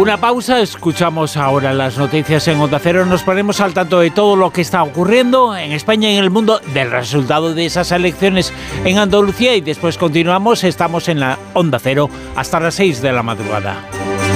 Una pausa, escuchamos ahora las noticias en Onda Cero, nos ponemos al tanto de todo lo que está ocurriendo en España y en el mundo, del resultado de esas elecciones en Andalucía y después continuamos, estamos en la Onda Cero hasta las 6 de la madrugada.